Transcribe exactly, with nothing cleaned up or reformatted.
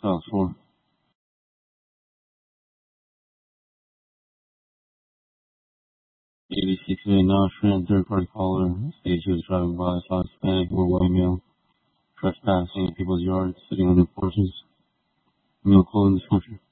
Child four. eighty-six eighty-nine Austrian third-party caller. Stated she was driving by, saw a Hispanic or white male trespassing in people's yards, sitting on their porches. Male clothing description.